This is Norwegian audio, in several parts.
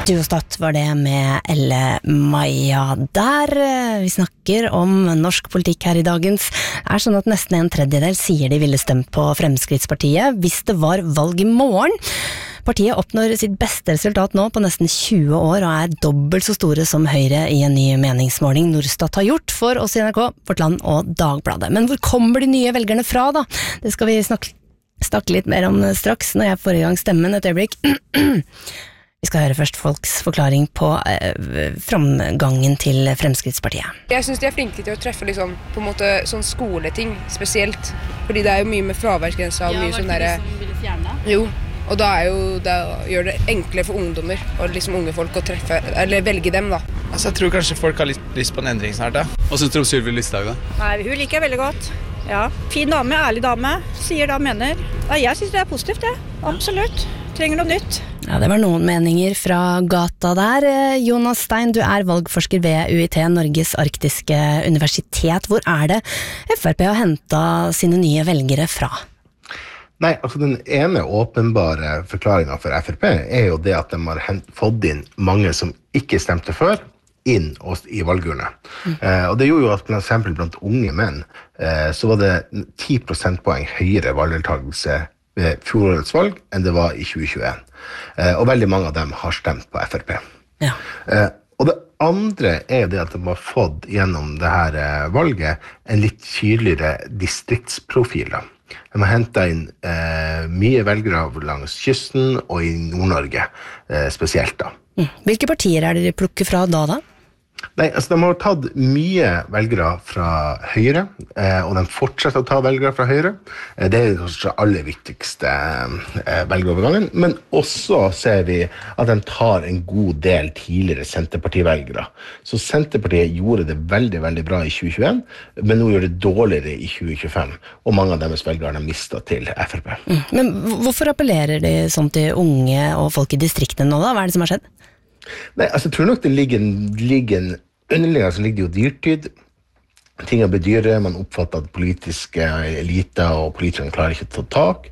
Duostat var det med Elle Maja der. Vi snakker om norsk politikk her i dagens. Det sånn at nesten en tredjedel sier de ville stemt på Fremskrittspartiet hvis det var valg i morgen. Partiet oppnår sitt beste resultat nå på nesten 20 år og dobbelt så store som Høyre i en ny meningsmåling Norstat har gjort for oss i NRK, Vårt Land og Dagbladet. Men hvor kommer de nye velgerne fra da? Det skal vi snakke litt mer om straks når jeg får i gang stemmen et øyeblikk. Vi skal høre først folks forklaring på framgangen til Fremskrittspartiet. Jeg synes de flinke til å treffe liksom, på en måte sånn skoleting spesielt. Fordi det jo mye med fraværsgrenser og mye sånn der... Ja, var det de som ville fjerne? Jo, og da gjør det enklere for ungdommer og liksom unge folk å treffe, eller velge dem da. Altså, jeg tror kanskje folk har litt lyst på en endring snart da. Hva synes du om Sylvi Listhaug da? Nei, hun liker jeg veldig godt. Ja, fin dame, ærlig dame, sier da mener. Ja, jeg synes det positivt, det. Absolutt. Trenger noe nytt. Ja, det var noen meninger fra gata der. Jonas Stein, du valgforsker ved UiT, Norges arktiske universitet. Hvor det FrP har hentet sine nye velgere fra? Nei, altså den ene åpenbare forklaringen for FrP jo det at de har fått inn mange som ikke stemte før, inn i valgurene. Og det gjorde jo at for eksempel blant unge menn, så var det 10 prosentpoeng høyere valgdeltagelse ved fjorårets valg enn det var i 2021. Og veldig mange av dem har stemt på FrP. Ja. Og det andre det at de har fått gjennom det her valget en litt tydeligere distriktsprofil. De har hentet inn mye velgere langs kysten og i Nord-Norge spesielt da. Hvilke partier det de plukker fra da? Nei, altså de har tatt mye velgere fra Høyre, og de fortsetter å ta velgere fra Høyre. Det kanskje det aller viktigste velgerovergangen, men også ser vi at de tar en god del tidligere Senterparti-velgere. Så Senterpartiet gjorde det veldig, veldig bra i 2021, men nå gjør det dårligere i 2025, og mange av deres velgere har mistet til FrP. Men hvorfor appellerer de sånn til unge og folk i distriktene nå da? Hva det som har skjedd? Nei, altså jeg tror nok det ligger underliggende så ligger det jo dyrtid. Ting blir dyre, man oppfatter at politiske eliter og politikerne klarer ikke å ta tak.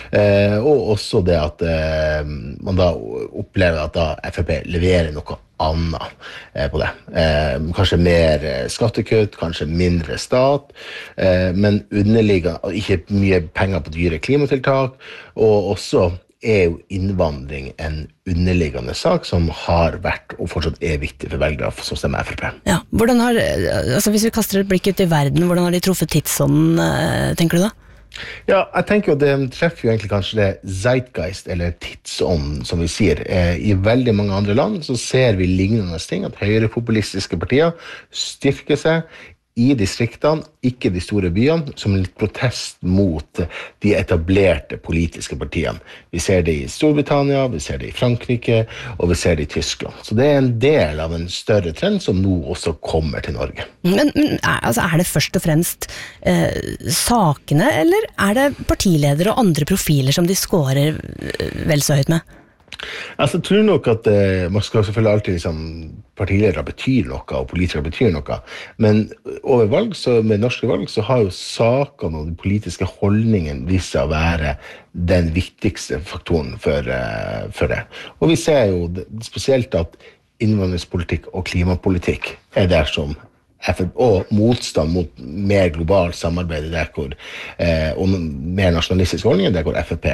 Og også det at man da opplever at da FrP leverer noe annet på det. Kanskje mer skattekutt, kanskje mindre stat, men underliggende ikke mye penger på dyre klimatiltak, og også jo innvandring en underliggende sak som har vært og fortsatt viktig for velgere som stemmer FrP. Ja, hvordan altså hvis vi kaster et blikk ut i verden, hvordan har de truffet tidsånden, tenker du da? Ja, jeg tenker jo det treffer jo egentlig kanskje det zeitgeist, eller tidsånden, som vi sier. I veldig mange andre land så ser vi lignende ting, at høyrepopulistiske partier styrker seg i distriktene, ikke de store byene, som litt protest mot de etablerte politiske partiene. Vi ser det i Storbritannia, vi ser det i Frankrike, og vi ser det i Tyskland. Så det en del av en større trend som nå også kommer til Norge. Men altså, det først og fremst sakene, eller det partiledere og andre profiler som de scorer vel så høyt med? Altså, jeg tror nok at man skal selvfølgelig alltid liksom, partiledere betyr noe, og politikere betyr noe, men over valg, med norske valg, så har jo sakene og de politiske holdningene vist seg å være den viktigste faktoren for det. Og vi ser jo spesielt at innvandringspolitikk og klimapolitikk der som og motstand mot mer globalt samarbeid der hvor, og mer nasjonalistiske holdninger der hvor FrP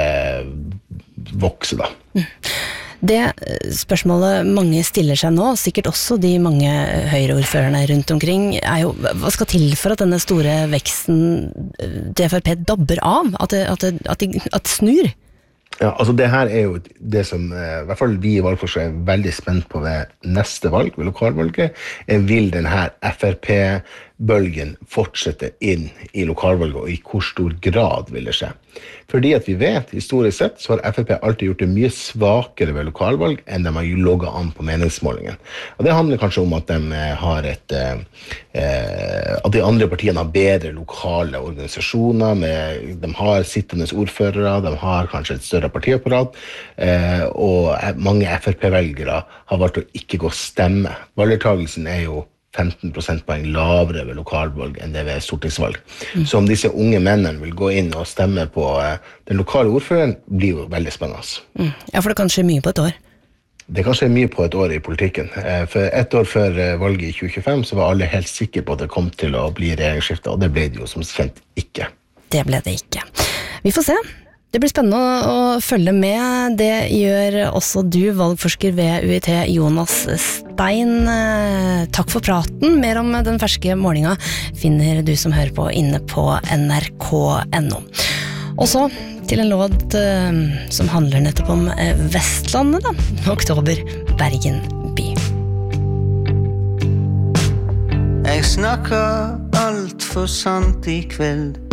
vokser da. Det spørsmålet mange stiller seg nå, sikkert også de mange høyreordførerne rundt omkring, jo, hva skal til for at denne store veksten til FrP dabber av? At det snur? Ja, altså det her jo det som i hvert fall vi i valgforskere veldig spent på ved neste valg, ved lokalvalget, vil denne FrP-bølgen fortsette inn i lokalvalget, og i hvor stor grad vil det skje. Fordi at vi vet, historisk sett, så har FrP alltid gjort det mye svakere ved lokalvalg enn de har logget an på meningsmålingen. Og det handler kanskje om at de har at de andre partiene har bedre lokale organisasjoner, de har sittende ordførere, de har kanskje et større partiapparat, og mange FrP-velgere har valgt å ikke gå stemme. Valgdeltagelsen jo 15 prosentpoeng lavere ved lokalvalg enn det ved stortingsvalg. Så om disse unge mennene vil gå inn og stemme på den lokale ordføreren, blir jo veldig spennende. Ja, for det kan skje mye på et år. Det kan skje mye på et år i politikken. For ett år før valget i 2025 så var alle helt sikre på at det kom til å bli regjeringsskifte, og det ble det jo som kjent ikke. Det ble det ikke. Vi får se. Det blir spennende å følge med. Det gjør også du, valgforsker ved UiT, Jonas Stein. Takk for praten. Mer om den ferske målingen finner du som hører på inne på nrk.no. Og så til en låt som handler nettopp om Vestlandet, da. Oktober, Bergen by. Jeg snakker alt for sant i kveld.